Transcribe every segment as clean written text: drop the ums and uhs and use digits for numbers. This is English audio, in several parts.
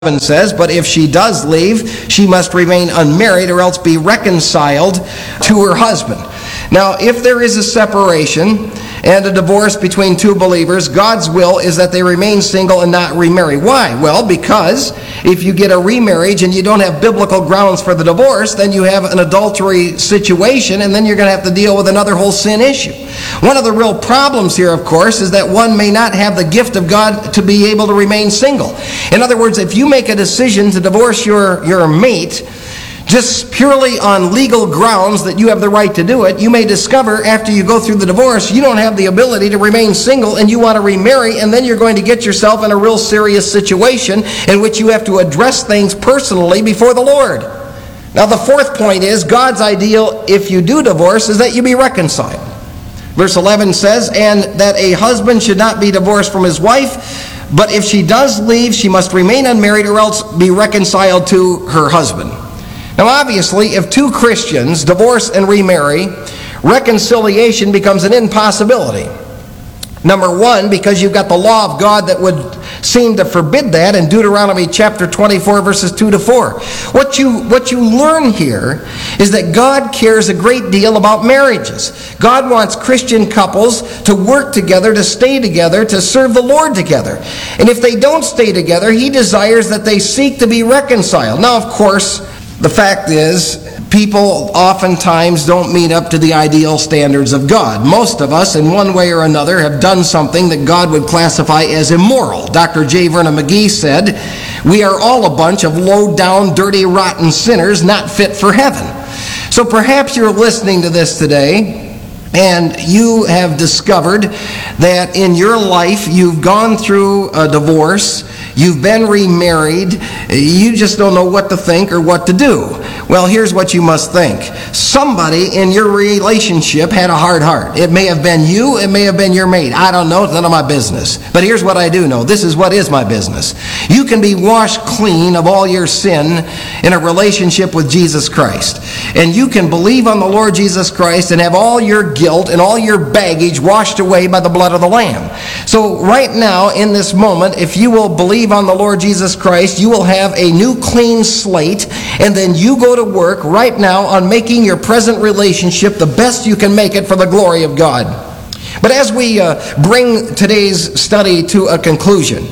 says, but if she does leave, she must remain unmarried or else be reconciled to her husband. Now, if there is a separation and a divorce between two believers, God's will is that they remain single and not remarry. Why? Well, because if you get a remarriage and you don't have biblical grounds for the divorce, then you have an adultery situation, and then you're going to have to deal with another whole sin issue. One of the real problems here, of course, is that one may not have the gift of God to be able to remain single. In other words, if you make a decision to divorce your mate just purely on legal grounds that you have the right to do it, you may discover after you go through the divorce you don't have the ability to remain single and you want to remarry, and then you're going to get yourself in a real serious situation in which you have to address things personally before the Lord. Now, the fourth point is God's ideal if you do divorce is that you be reconciled. Verse 11 says, and that a husband should not be divorced from his wife, but if she does leave, she must remain unmarried or else be reconciled to her husband. Now, obviously, if two Christians divorce and remarry, reconciliation becomes an impossibility. Number one, because you've got the law of God that would seem to forbid that in Deuteronomy chapter 24, verses 2 to 4. What you learn here is that God cares a great deal about marriages. God wants Christian couples to work together, to stay together, to serve the Lord together. And if they don't stay together, He desires that they seek to be reconciled. Now, of course, the fact is, people oftentimes don't meet up to the ideal standards of God. Most of us, in one way or another, have done something that God would classify as immoral. Dr. J. Vernon McGee said, we are all a bunch of low-down, dirty, rotten sinners not fit for heaven. So perhaps you're listening to this today, and you have discovered that in your life you've gone through a divorce, you've been remarried, you just don't know what to think or what to do. Well, here's what you must think. Somebody in your relationship had a hard heart. It may have been you, it may have been your mate. I don't know, it's none of my business. But here's what I do know. This is what is my business. You can be washed clean of all your sin in a relationship with Jesus Christ. And you can believe on the Lord Jesus Christ and have all your guilt and all your baggage washed away by the blood of the Lamb. So right now, in this moment, if you will believe on the Lord Jesus Christ, you will have a new clean slate, and then you go to work right now on making your present relationship the best you can make it for the glory of God. But as we bring today's study to a conclusion,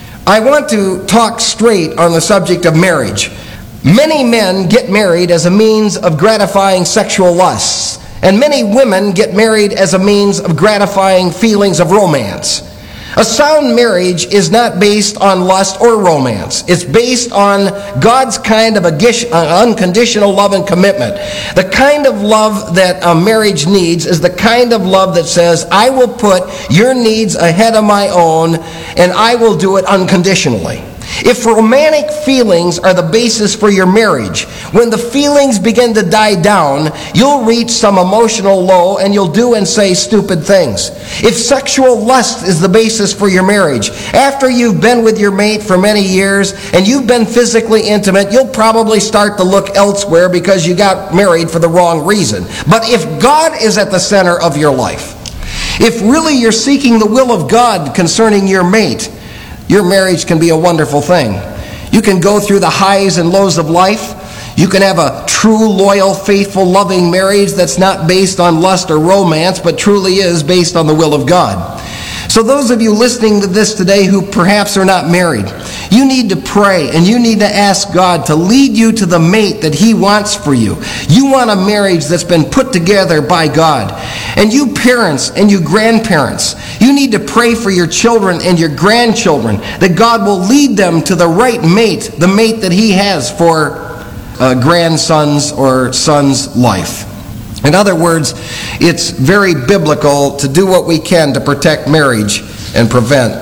I want to talk straight on the subject of marriage. Many men get married as a means of gratifying sexual lusts, and many women get married as a means of gratifying feelings of romance. A sound marriage is not based on lust or romance. It's based on God's kind of unconditional love and commitment. The kind of love that a marriage needs is the kind of love that says, I will put your needs ahead of my own, and I will do it unconditionally. If romantic feelings are the basis for your marriage, when the feelings begin to die down, you'll reach some emotional low and you'll do and say stupid things. If sexual lust is the basis for your marriage, after you've been with your mate for many years and you've been physically intimate, you'll probably start to look elsewhere because you got married for the wrong reason. But if God is at the center of your life, if really you're seeking the will of God concerning your mate, your marriage can be a wonderful thing. You can go through the highs and lows of life. You can have a true, loyal, faithful, loving marriage that's not based on lust or romance, but truly is based on the will of God. So those of you listening to this today who perhaps are not married, you need to pray and you need to ask God to lead you to the mate that He wants for you. You want a marriage that's been put together by God. And you parents and you grandparents, you need to pray for your children and your grandchildren that God will lead them to the right mate, the mate that He has for grandson's or son's life. In other words, it's very biblical to do what we can to protect marriage and prevent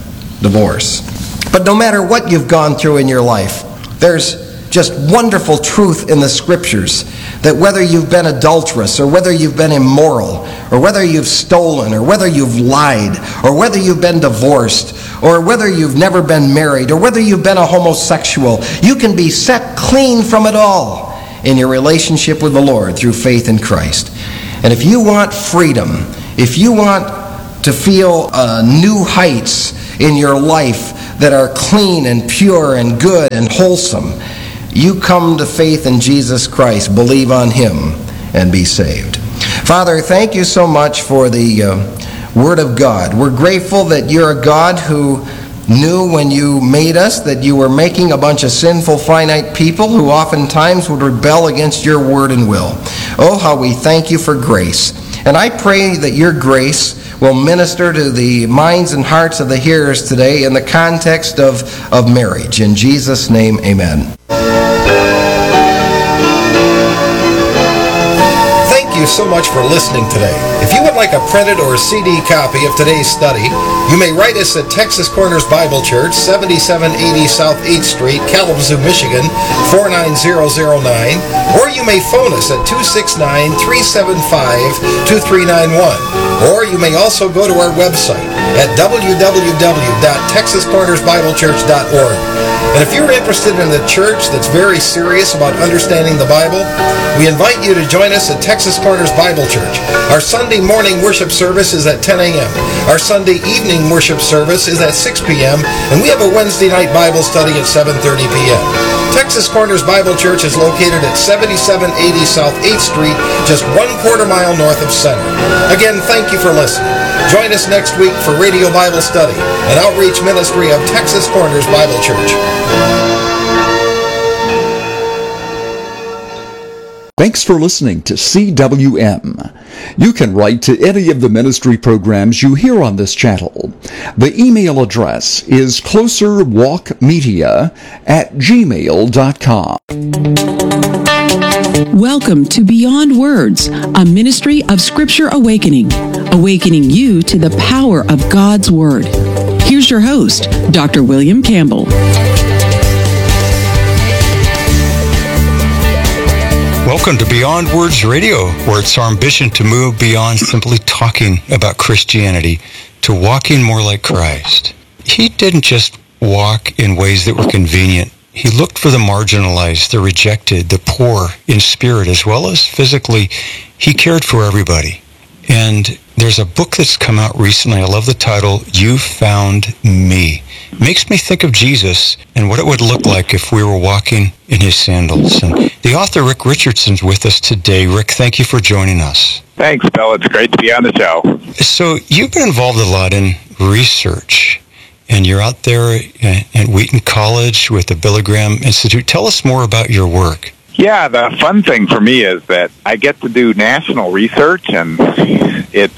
divorce. But no matter what you've gone through in your life, there's just wonderful truth in the Scriptures that whether you've been adulterous or whether you've been immoral or whether you've stolen or whether you've lied or whether you've been divorced or whether you've never been married or whether you've been a homosexual, you can be set clean from it all in your relationship with the Lord through faith in Christ. And if you want freedom, if you want to feel new heights in your life, that are clean and pure and good and wholesome. You come to faith in Jesus Christ, believe on Him, and be saved. Father, thank you so much for the Word of God. We're grateful that you're a God who knew when you made us that you were making a bunch of sinful, finite people who oftentimes would rebel against your word and will. Oh, how we thank you for grace. And I pray that your grace will minister to the minds and hearts of the hearers today in the context of marriage. In Jesus' name, amen. Thank you so much for listening today. If you would like a printed or CD copy of today's study, you may write us at Texas Corners Bible Church, 7780 South 8th Street, Kalamazoo, Michigan, 49009, or you may phone us at 269-375-2391. Or you may also go to our website at www.texascornersbiblechurch.org. And if you're interested in a church that's very serious about understanding the Bible, we invite you to join us at Texas Corners Bible Church. Our Sunday morning worship service is at 10 a.m. Our Sunday evening worship service is at 6 p.m. And we have a Wednesday night Bible study at 7:30 p.m. Texas Corners Bible Church is located at 7780 South 8th Street, just 1/4 mile north of Center. Again, thank you for listening. Join us next week for Radio Bible Study, an outreach ministry of Texas Corners Bible Church. Thanks for listening to CWM. You can write to any of the ministry programs you hear on this channel. The email address is closerwalkmedia@gmail.com. Welcome to Beyond Words, a ministry of Scripture Awakening, awakening you to the power of God's Word. Here's your host, Dr. William Campbell. Welcome to Beyond Words Radio, where it's our ambition to move beyond simply talking about Christianity to walking more like Christ. He didn't just walk in ways that were convenient. He looked for the marginalized, the rejected, the poor in spirit as well as physically. He cared for everybody. And there's a book that's come out recently. I love the title, You Found Me. It makes me think of Jesus and what it would look like if we were walking in his sandals. And the author, Rick Richardson's with us today. Rick, thank you for joining us. Thanks, Bill. It's great to be on the show. So you've been involved a lot in research, and you're out there at Wheaton College with the Billy Graham Institute. Tell us more about your work. Yeah, the fun thing for me is that I get to do national research, and it's,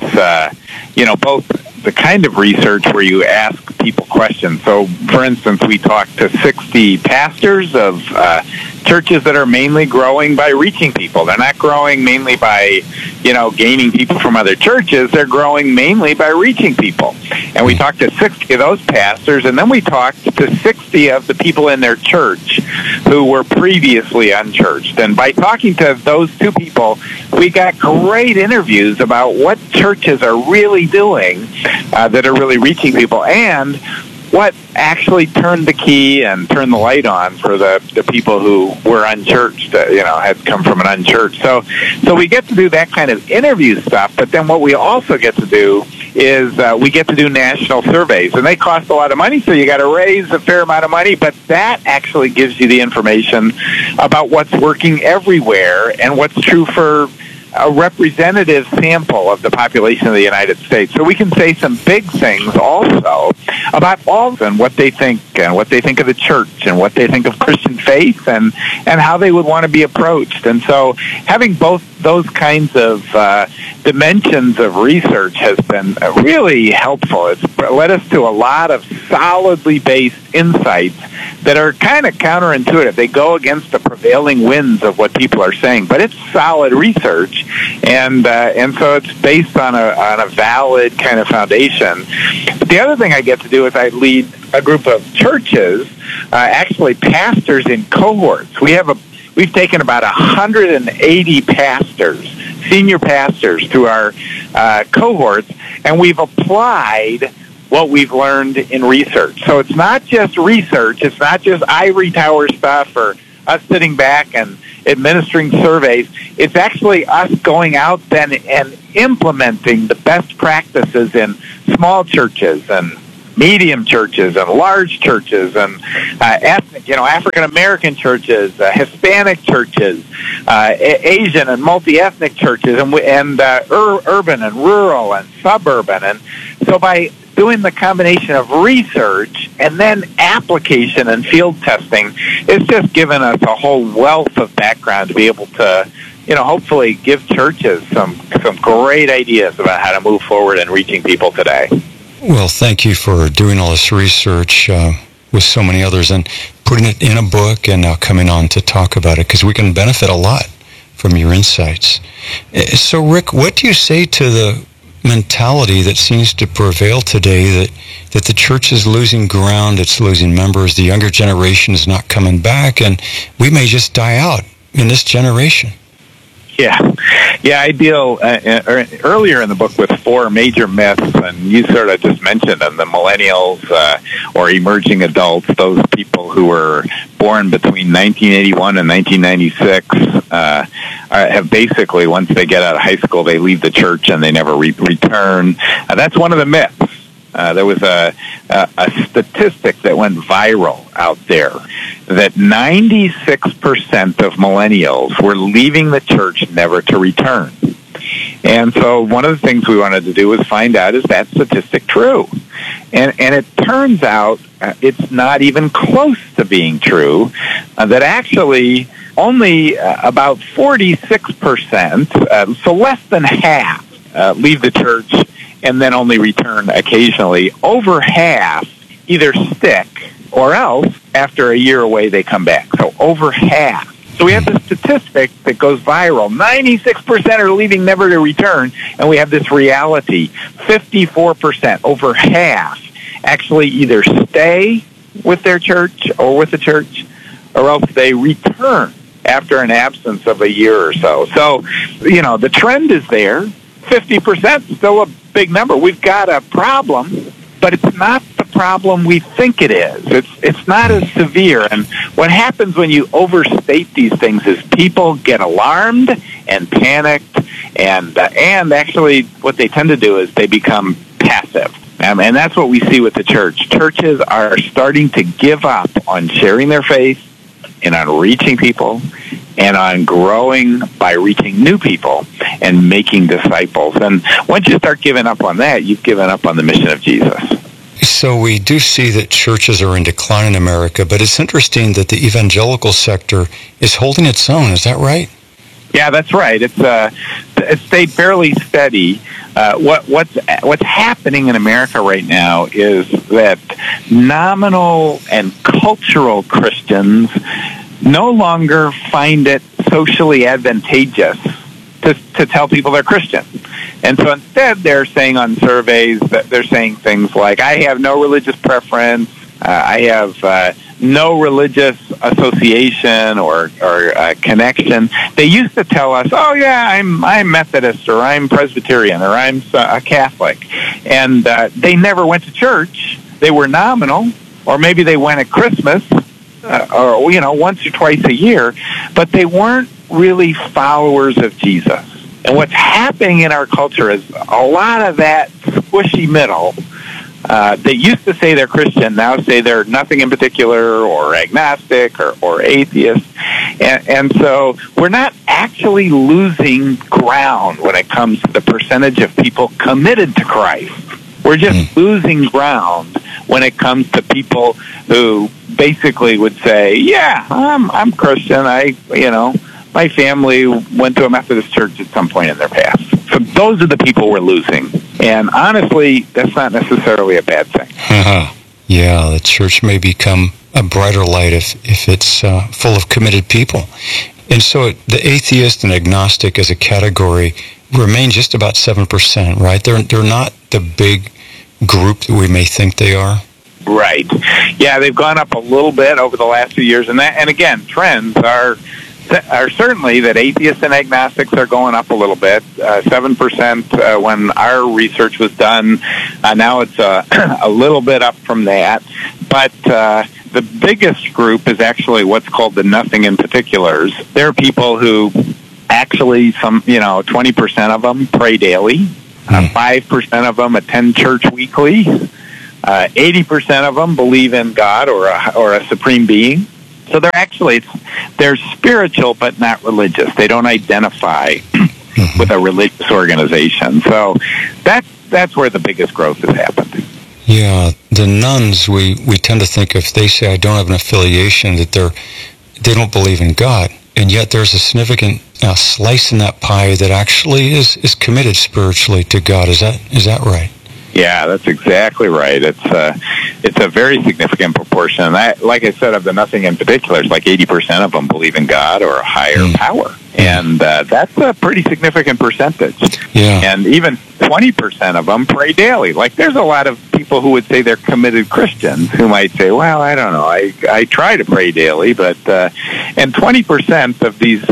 both the kind of research where you ask people questions. So, for instance, we talked to 60 pastors of churches that are mainly growing by reaching people. They're not growing mainly by, gaining people from other churches. They're growing mainly by reaching people. And we talked to 60 of those pastors, and then we talked to 60 of the people in their church who were previously unchurched. And by talking to those two people, we got great interviews about what churches are really doing that are really reaching people, and what actually turned the key and turned the light on for the people who were unchurched, had come from an unchurched. So we get to do that kind of interview stuff, but then what we also get to do is we get to do national surveys, and they cost a lot of money, so you got to raise a fair amount of money, but that actually gives you the information about what's working everywhere and what's true for a representative sample of the population of the United States. So we can say some big things also about all and what they think of the church and what they think of Christian faith and how they would want to be approached. And so having both those kinds of dimensions of research has been really helpful. It's led us to a lot of solidly based insights that are kind of counterintuitive. They go against the prevailing winds of what people are saying, but it's solid research, and so it's based on a valid kind of foundation. But the other thing I get to do is I lead a group of churches, actually pastors in cohorts. We've taken about 180 pastors, senior pastors, through our cohorts, and we've applied what we've learned in research. So it's not just research, it's not just ivory tower stuff or us sitting back and administering surveys. It's actually us going out then and implementing the best practices in small churches and medium churches and large churches and ethnic, African American churches, Hispanic churches, Asian and multi-ethnic churches, and urban and rural and suburban. And so by doing the combination of research and then application and field testing, it's just given us a whole wealth of background to be able to, hopefully give churches some great ideas about how to move forward in reaching people today. Well, thank you for doing all this research with so many others and putting it in a book and now coming on to talk about it, because we can benefit a lot from your insights. So, Rick, what do you say to the mentality that seems to prevail today that the church is losing ground, it's losing members, the younger generation is not coming back, and we may just die out in this generation? Yeah, I deal earlier in the book with 4 major myths, and you sort of just mentioned them: the millennials or emerging adults, those people who were born between 1981 and 1996, have basically, once they get out of high school, they leave the church and they never return. That's one of the myths. There was a statistic that went viral out there that 96% of millennials were leaving the church never to return. And so one of the things we wanted to do was find out, is that statistic true? And it turns out it's not even close to being true, that actually only about 46%, so less than half, leave the church and then only return occasionally. Over half either stick, or else after a year away they come back. So over half. So we have this statistic that goes viral. 96% are leaving never to return, and we have this reality. 54%, over half, actually either stay with their church or with the church, or else they return after an absence of a year or so. So, the trend is there. 50% is still a big number. We've got a problem, but it's not the problem we think it is. It's not as severe. And what happens when you overstate these things is people get alarmed and panicked, and actually what they tend to do is they become passive. And that's what we see with the church. Churches are starting to give up on sharing their faith and on reaching people and on growing by reaching new people and making disciples. And once you start giving up on that, you've given up on the mission of Jesus. So we do see that churches are in decline in America, but it's interesting that the evangelical sector is holding its own. Is that right? Yeah, that's right. It's stayed fairly steady. What's happening in America right now is that nominal and cultural Christians no longer find it socially advantageous to tell people they're Christian. And so instead they're saying on surveys, that they're saying things like, I have no religious preference, I have no religious association or connection. They used to tell us, oh yeah, I'm Methodist, or I'm Presbyterian, or I'm a Catholic. And they never went to church. They were nominal, or maybe they went at Christmas, or once or twice a year, but they weren't really followers of Jesus. And what's happening in our culture is a lot of that squishy middle. They used to say they're Christian, now say they're nothing in particular, or agnostic, or atheist. And so we're not actually losing ground when it comes to the percentage of people committed to Christ. We're just losing ground when it comes to people who basically would say, yeah, I'm Christian. My family went to a Methodist church at some point in their past. So those are the people we're losing. And honestly, that's not necessarily a bad thing. Yeah, the church may become a brighter light if it's full of committed people. And so the atheist and agnostic as a category remain just about 7%, right? They're not the big group that we may think they are. Right. Yeah, they've gone up a little bit over the last few years. And again, trends are certainly that atheists and agnostics are going up a little bit. 7% when our research was done. Now it's a little bit up from that. But the biggest group is actually what's called the nothing in particulars. There are people who actually, 20% of them pray daily. 5% of them attend church weekly. 80% of them believe in God or a supreme being. So they're spiritual but not religious. They don't identify with a religious organization. So that's where the biggest growth has happened. Yeah, the nuns, we tend to think if they say I don't have an affiliation that they don't believe in God, and yet there's a significant slice in that pie that actually is committed spiritually to God. Is that right? Yeah, that's exactly right. It's a very significant proportion. And like I said, of the nothing in particular, it's like 80% of them believe in God or a higher power. And that's a pretty significant percentage. Yeah. And even 20% of them pray daily. Like, there's a lot of people who would say they're committed Christians who might say, well, I don't know, I try to pray daily, but and 20% of these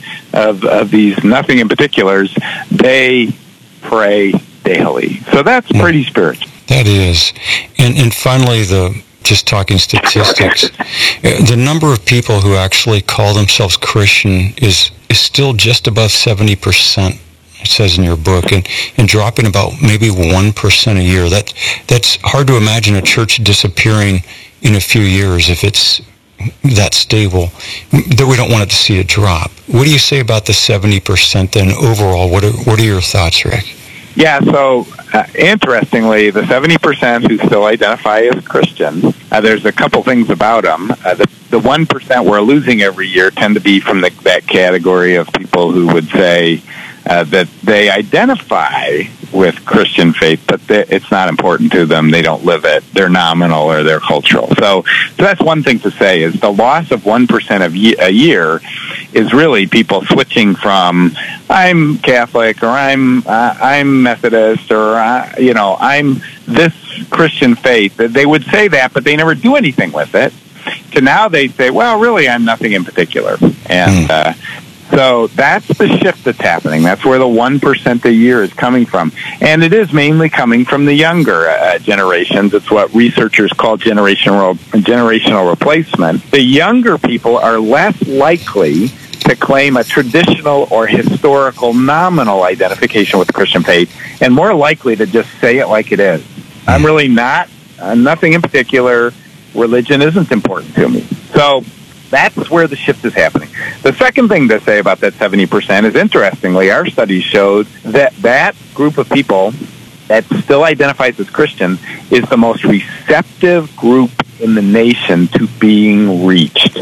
of these nothing in particulars, they pray daily. So that's pretty spiritual. That is. And finally, just talking statistics, the number of people who actually call themselves Christian is still just above 70%, it says in your book, and dropping about maybe 1% a year. That's hard to imagine a church disappearing in a few years if it's that stable, that we don't want it to see a drop. What do you say about the 70% then overall? What are your thoughts, Rick? Yeah, so interestingly, the 70% who still identify as Christian, there's a couple things about them. The 1% we're losing every year tend to be from that category of people who would say that they identify with Christian faith, but it's not important to them. They don't live it. They're nominal or they're cultural. So that's one thing to say, is the loss of 1% a year is really people switching from I'm Catholic or I'm Methodist or I'm this Christian faith. They would say that, but they never do anything with it. To now they say, well, really, I'm nothing in particular. And so that's the shift that's happening. That's where the 1% a year is coming from. And it is mainly coming from the younger generations. It's what researchers call generational replacement. The younger people are less likely to claim a traditional or historical nominal identification with the Christian faith and more likely to just say it like it is. I'm really not, nothing in particular. Religion isn't important to me. So that's where the shift is happening. The second thing to say about that 70% is, interestingly, our studies showed that group of people that still identifies as Christian is the most receptive group in the nation to being reached.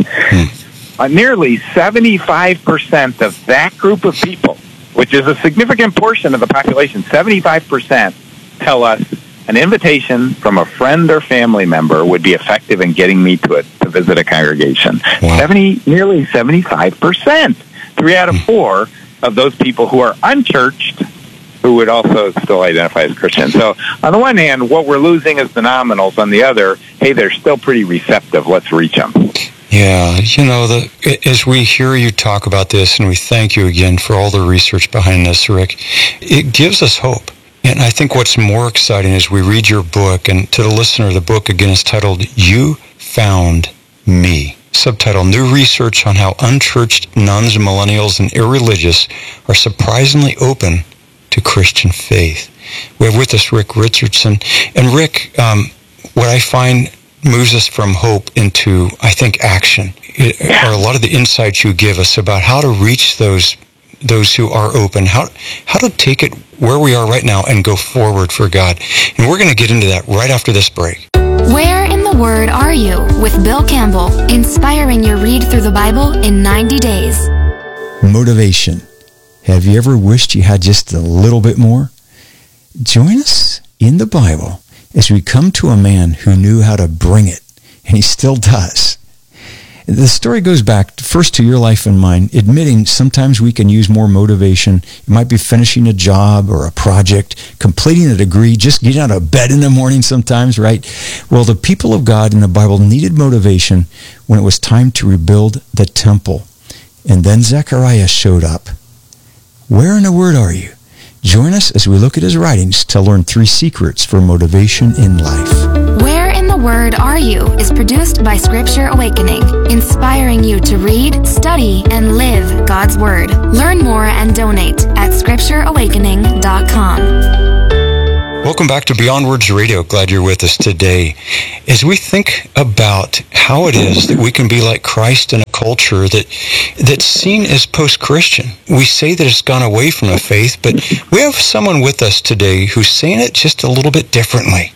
Nearly 75% of that group of people, which is a significant portion of the population, 75% tell us an invitation from a friend or family member would be effective in getting me to visit a congregation. Wow. Nearly 75%. 3 out of 4 of those people who are unchurched who would also still identify as Christian. So on the one hand, what we're losing is the nominals. On the other, hey, they're still pretty receptive. Let's reach them. Yeah, as we hear you talk about this, and we thank you again for all the research behind this, Rick, it gives us hope. And I think what's more exciting is we read your book, and to the listener, the book again is titled You Found Me. Subtitle, New Research on How Unchurched Nuns, Millennials, and Irreligious Are Surprisingly Open to Christian Faith. We have with us Rick Richardson. And Rick, what I find moves us from hope into, I think, action. Are a lot of the insights you give us about how to reach those who are open, how to take it where we are right now and go forward for God. And we're going to get into that right after this break. Where in the Word are you? With Bill Campbell, inspiring your read through the Bible in 90 days. Motivation. Have you ever wished you had just a little bit more? Join us in the Bible as we come to a man who knew how to bring it, and he still does. The story goes back first to your life and mine, admitting sometimes we can use more motivation. It might be finishing a job or a project, completing a degree, just getting out of bed in the morning sometimes, right? Well, the people of God in the Bible needed motivation when it was time to rebuild the temple. And then Zechariah showed up. Where in the Word are you? Join us as we look at his writings to learn 3 secrets for motivation in life. Where in the Word Are You is produced by Scripture Awakening, inspiring you to read, study, and live God's Word. Learn more and donate at scriptureawakening.com. Welcome back to Beyond Words Radio. Glad you're with us today. As we think about how it is that we can be like Christ in a culture that's seen as post-Christian, we say that it's gone away from the faith, but we have someone with us today who's saying it just a little bit differently.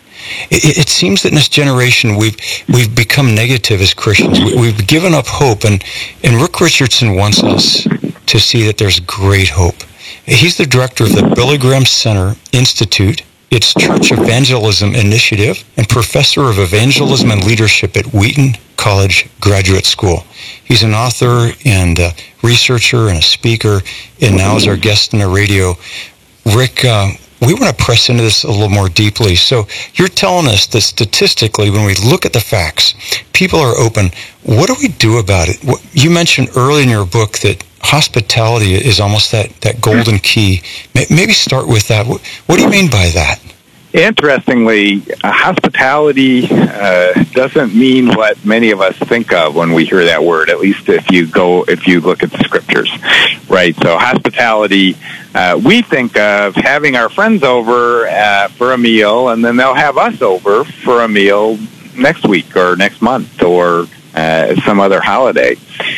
It seems that in this generation we've become negative as Christians. We've given up hope, and Rick Richardson wants us to see that there's great hope. He's the director of the Billy Graham Center Institute, its Church Evangelism Initiative, and professor of evangelism and leadership at Wheaton College Graduate School. He's an author and a researcher and a speaker, and now is our guest on the radio. Rick, we want to press into this a little more deeply. So you're telling us that statistically, when we look at the facts, people are open. What do we do about it? You mentioned early in your book that hospitality is almost that golden key. Maybe start with that. What do you mean by that? Interestingly, hospitality doesn't mean what many of us think of when we hear that word, at least if you look at the scriptures, right? So hospitality, we think of having our friends over for a meal, and then they'll have us over for a meal next week or next month or some other holiday.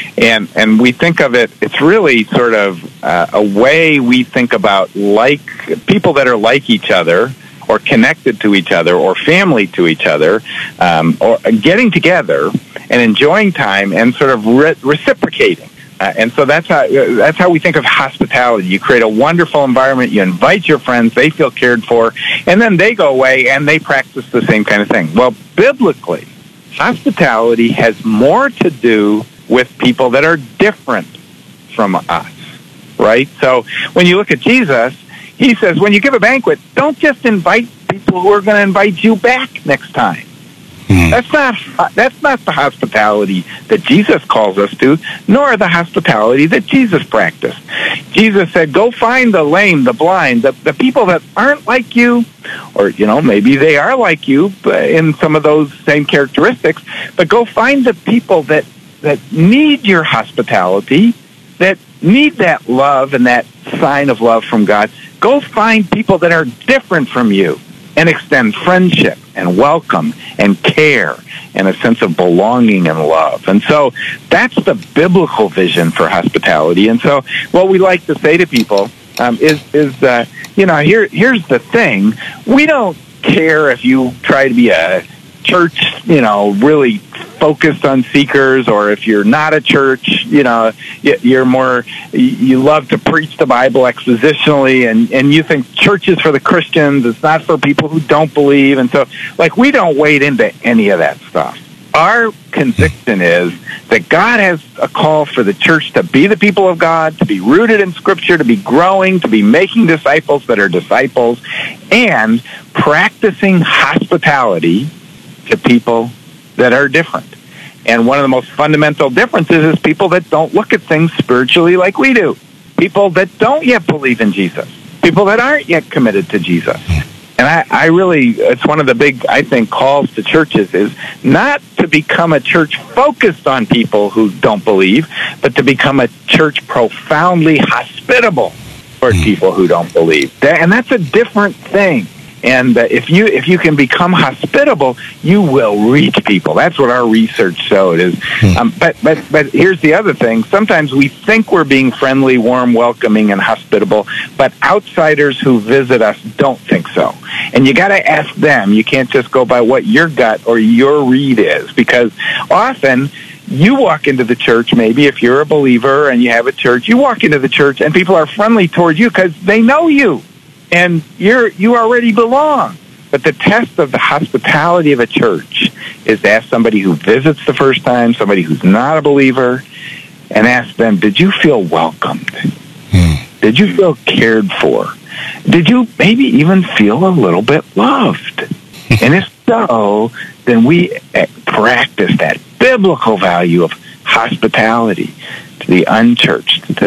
And we think of it, it's really sort of a way we think about like people that are like each other, or connected to each other, or family to each other, or getting together and enjoying time and sort of reciprocating. And so that's how we think of hospitality. You create a wonderful environment, you invite your friends, they feel cared for, and then they go away and they practice the same kind of thing. Well, biblically, hospitality has more to do with people that are different from us, right? So when you look at Jesus, he says, when you give a banquet, don't just invite people who are going to invite you back next time. That's not the hospitality that Jesus calls us to, nor the hospitality that Jesus practiced. Jesus said, go find the lame, the blind, the people that aren't like you, or, maybe they are like you in some of those same characteristics, but go find the people that need your hospitality, that need that love and that sign of love from God. Go find people that are different from you and extend friendship and welcome and care and a sense of belonging and love. And so that's the biblical vision for hospitality. And so what we like to say to people is here's the thing. We don't care if you try to be a church, really focused on seekers, or if you're not a church, you're more, you love to preach the Bible expositionally, and you think church is for the Christians, it's not for people who don't believe. And so, we don't wade into any of that stuff. Our conviction is that God has a call for the church to be the people of God, to be rooted in Scripture, to be growing, to be making disciples that are disciples, and practicing hospitality to people that are different. And one of the most fundamental differences is people that don't look at things spiritually like we do. People that don't yet believe in Jesus. People that aren't yet committed to Jesus. And I really, it's one of the big, I think, calls to churches is not to become a church focused on people who don't believe, but to become a church profoundly hospitable toward people who don't believe. And that's a different thing. And if you can become hospitable, you will reach people. That's what our research showed. But here's the other thing. Sometimes we think we're being friendly, warm, welcoming, and hospitable, but outsiders who visit us don't think so. And you got to ask them. You can't just go by what your gut or your read is, because often you walk into the church, maybe if you're a believer and you have a church, you walk into the church and people are friendly toward you because they know you. And you already belong. But the test of the hospitality of a church is to ask somebody who visits the first time, somebody who's not a believer, and ask them, did you feel welcomed? Did you feel cared for? Did you maybe even feel a little bit loved? And if so, then we practice that biblical value of hospitality to the unchurched, to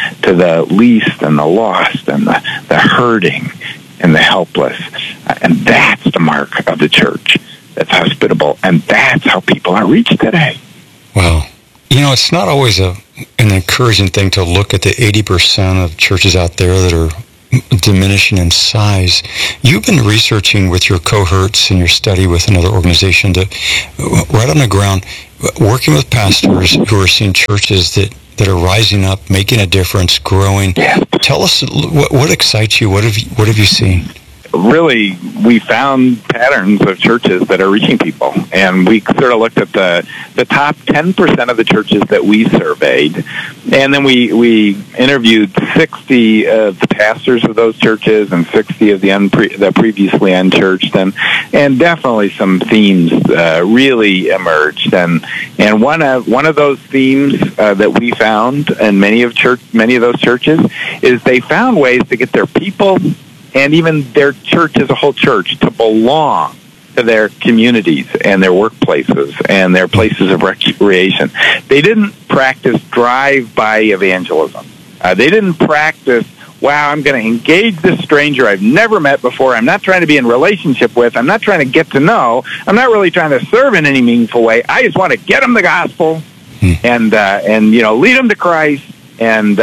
the least and the lost and the hurting and the helpless. And that's the mark of the church that's hospitable. And that's how people are reached today. Wow. It's not always an encouraging thing to look at the 80% of churches out there that are diminishing in size. You've been researching with your cohorts in your study with another organization to, right on the ground, working with pastors who are seeing churches that are rising up, making a difference, growing. Tell us what excites you. What have you seen? Really, we found patterns of churches that are reaching people, and we sort of looked at the top 10% of the churches that we surveyed, and then we interviewed 60 of the pastors of those churches and 60 of the previously unchurched, and definitely some themes really emerged, and one of those themes that we found in many of those churches is they found ways to get their people and even their church as a whole church to belong to their communities and their workplaces and their places of recreation. They didn't practice drive-by evangelism. They didn't practice, wow, I'm going to engage this stranger I've never met before. I'm not trying to be in relationship with. I'm not trying to get to know. I'm not really trying to serve in any meaningful way. I just want to get them the gospel and lead them to Christ. And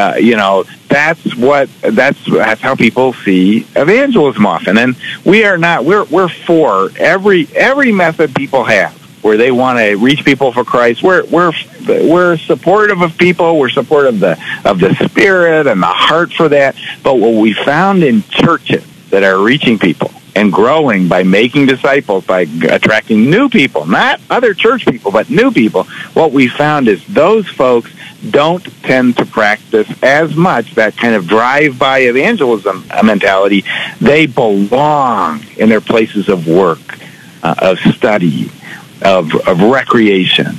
that's how people see evangelism often. And we're for every method people have where they want to reach people for Christ. We're supportive of people. We're supportive of the spirit and the heart for that. But what we found in churches that are reaching people and growing by making disciples, by attracting new people, not other church people, but new people, what we found is those folks don't tend to practice as much that kind of drive-by evangelism mentality. They belong in their places of work, of study, of recreation,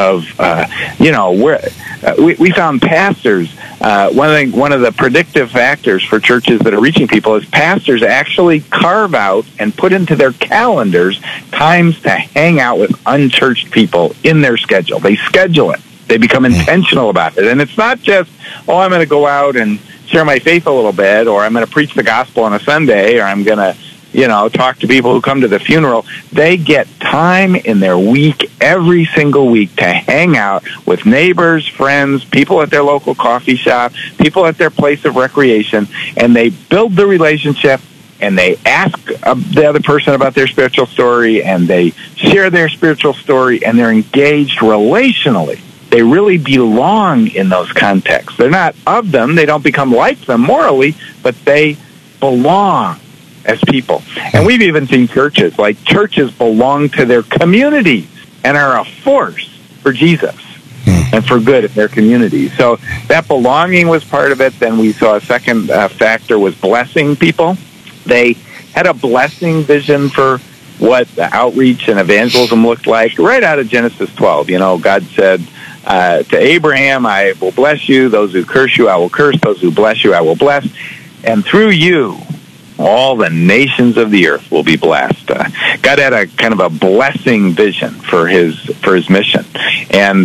we found pastors. One of the predictive factors for churches that are reaching people is pastors actually carve out and put into their calendars times to hang out with unchurched people in their schedule. They schedule it. They become intentional about it. And it's not just, I'm going to go out and share my faith a little bit, or I'm going to preach the gospel on a Sunday, or I'm going to talk to people who come to the funeral. They get time in their week, every single week, to hang out with neighbors, friends, people at their local coffee shop, people at their place of recreation, and they build the relationship, and they ask the other person about their spiritual story, and they share their spiritual story, and they're engaged relationally. They really belong in those contexts. They're not of them. They don't become like them morally, but they belong as people. And we've even seen churches belong to their communities and are a force for Jesus and for good in their community. So that belonging was part of it. Then we saw a second factor was blessing people. They had a blessing vision for what the outreach and evangelism looked like right out of Genesis 12. God said to Abraham, I will bless you. Those who curse you, I will curse. Those who bless you, I will bless. And through you, all the nations of the earth will be blessed. God had a kind of a blessing vision for his mission, and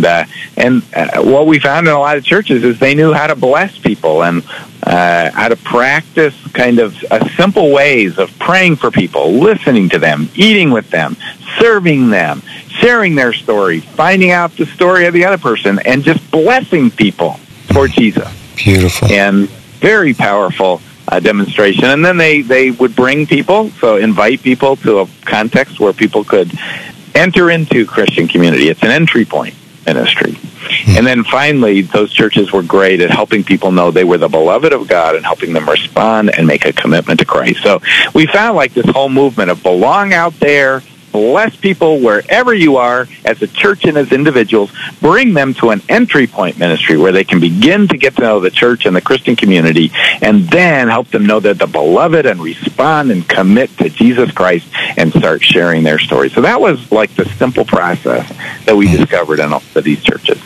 what we found in a lot of churches is they knew how to bless people and how to practice kind of simple ways of praying for people, listening to them, eating with them, serving them, sharing their story, finding out the story of the other person, and just blessing people for Jesus. Beautiful. And very powerful demonstration. And then they would bring people, so invite people to a context where people could enter into Christian community. It's an entry point ministry. And then finally, those churches were great at helping people know they were the beloved of God and helping them respond and make a commitment to Christ. So we found this whole movement of belong out there, bless people wherever you are as a church and as individuals, bring them to an entry point ministry where they can begin to get to know the church and the Christian community, and then help them know they're the beloved and respond and commit to Jesus Christ and start sharing their story. So that was the simple process that we discovered in all of these churches.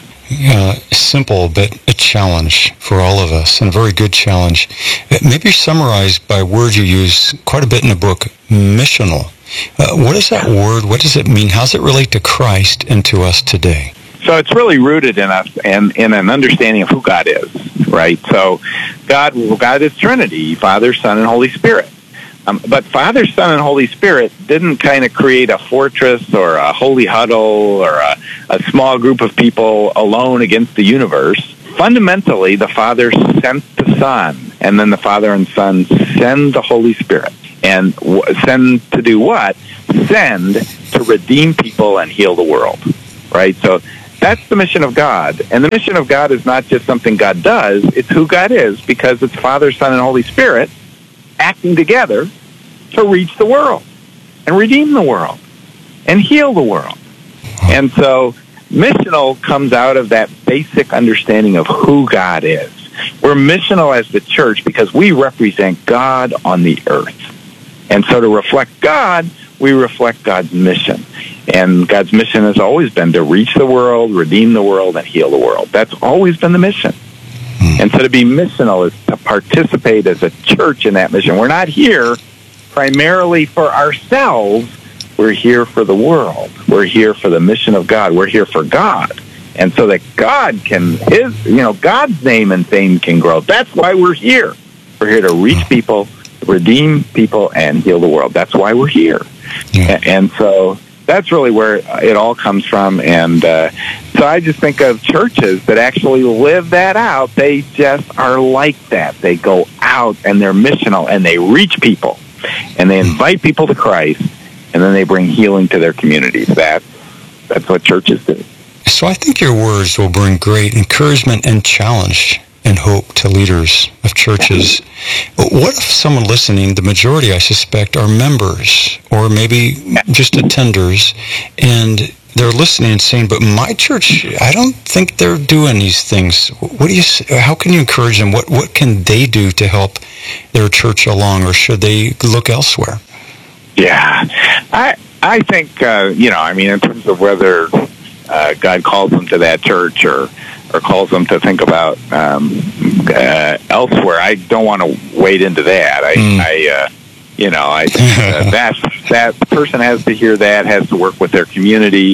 Simple, but a challenge for all of us, and a very good challenge. Maybe summarized by a word you use quite a bit in the book, missional. What is that word? What does it mean? How does it relate to Christ and to us today? So it's really rooted in us and in an understanding of who God is, right? So God is Trinity, Father, Son, and Holy Spirit. But Father, Son, and Holy Spirit didn't kind of create a fortress or a holy huddle or a small group of people alone against the universe. Fundamentally, the Father sent the Son and then the Father and Son send the Holy Spirit. And send to do what? Send to redeem people and heal the world, right? So that's the mission of God. And the mission of God is not just something God does, it's who God is, because it's Father, Son, and Holy Spirit acting together to reach the world and redeem the world and heal the world. And so missional comes out of that basic understanding of who God is. We're missional as the church because we represent God on the earth. And so to reflect God, we reflect God's mission. And God's mission has always been to reach the world, redeem the world, and heal the world. That's always been the mission. And so to be missional is to participate as a church in that mission. We're not here primarily for ourselves. We're here for the world. We're here for the mission of God. We're here for God. And so that God God's name and fame can grow. That's why we're here. We're here to reach people, redeem people, and heal the world. That's why we're here. Yeah. And so that's really where it all comes from. And so I just think of churches that actually live that out. They just are like that. They go out and they're missional and they reach people and they invite people to Christ, and then they bring healing to their communities. That's what churches do. So I think your words will bring great encouragement and challenge and hope to leaders of churches. What if someone listening, the majority I suspect are members or maybe just attenders, and they're listening and saying, but my church, I don't think they're doing these things. How can you encourage them? What can they do to help their church along, or should they look elsewhere? Yeah, I think, in terms of whether God calls them to that church or calls them to think about elsewhere, I don't want to wade into that. I think that person has to hear that, has to work with their community.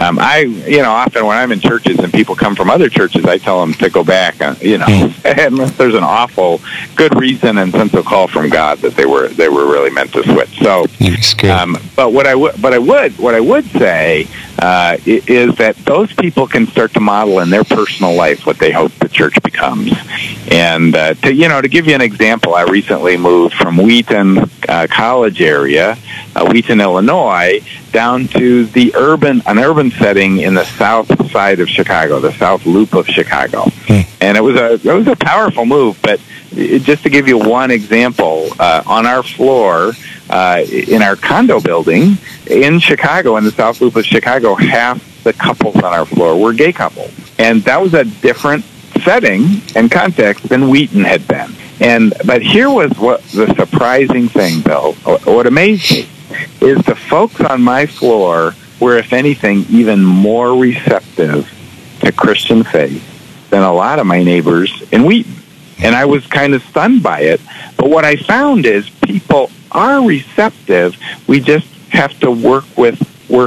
Often when I'm in churches and people come from other churches, I tell them to go back, unless there's an awful good reason and sense of call from God that they were really meant to switch. So, but what I would say is that those people can start to model in their personal life what they hope the church becomes. And to give you an example, I recently moved from Wheaton College area, Wheaton, Illinois, down to an urban setting in the south side of Chicago, the South Loop of Chicago. And it was a powerful move. But just to give you one example, on our floor in our condo building in Chicago, in the South Loop of Chicago, half the couples on our floor were gay couples, and that was a different setting and context than Wheaton had been. But here was what the surprising thing, Bill. What amazed me is the folks on my floor were, if anything, even more receptive to Christian faith than a lot of my neighbors in Wheaton. And I was kind of stunned by it. But what I found is people are receptive. We just have to work with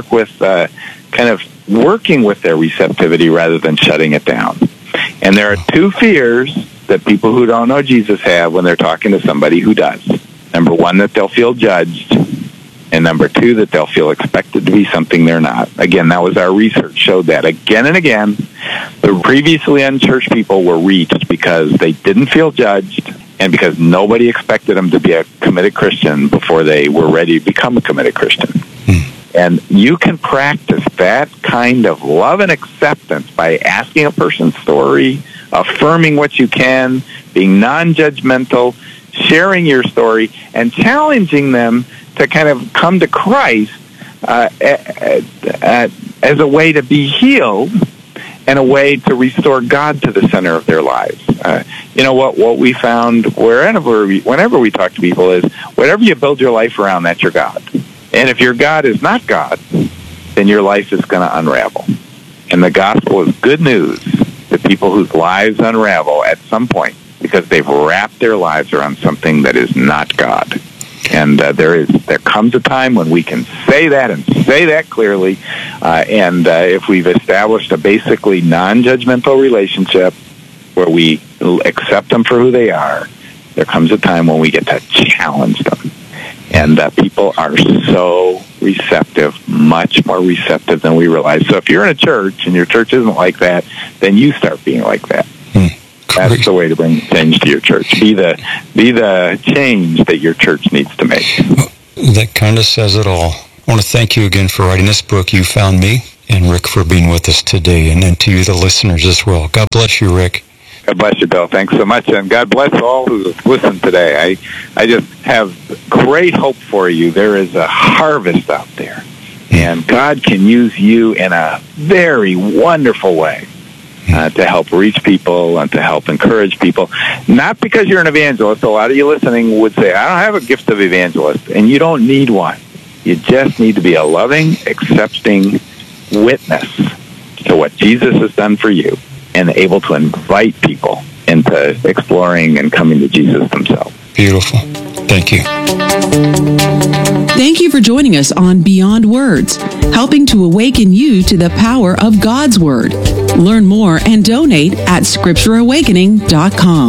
kind of working with their receptivity rather than shutting it down. And there are two fears that people who don't know Jesus have when they're talking to somebody who does. Number one, that they'll feel judged. And number two, that they'll feel expected to be something they're not. Again, that was our research showed that. Again and again, the previously unchurched people were reached because they didn't feel judged and because nobody expected them to be a committed Christian before they were ready to become a committed Christian. And you can practice that kind of love and acceptance by asking a person's story, affirming what you can, being non-judgmental, sharing your story, and challenging them to kind of come to Christ as a way to be healed and a way to restore God to the center of their lives. What we found whenever we talk to people is whatever you build your life around, that's your God. And if your God is not God, then your life is going to unravel. And the gospel is good news to people whose lives unravel at some point because they've wrapped their lives around something that is not God. And there comes a time when we can say that and say that clearly. And if we've established a basically non-judgmental relationship where we accept them for who they are, there comes a time when we get to challenge them. And people are so receptive, much more receptive than we realize. So if you're in a church and your church isn't like that, then you start being like that. That's the way to bring change to your church. Be the change that your church needs to make. That kind of says it all. I want to thank you again for writing this book, You Found Me, and Rick for being with us today, and then to you, the listeners, as well. God bless you, Rick. God bless you, Bill. Thanks so much, and God bless all who listened today. I just have great hope for you. There is a harvest out there, and God can use you in a very wonderful way to help reach people and to help encourage people. Not because you're an evangelist. A lot of you listening would say, I don't have a gift of evangelist, and you don't need one. You just need to be a loving, accepting witness to what Jesus has done for you and able to invite people into exploring and coming to Jesus themselves. Beautiful. Thank you. Thank you for joining us on Beyond Words, helping to awaken you to the power of God's Word. Learn more and donate at scriptureawakening.com.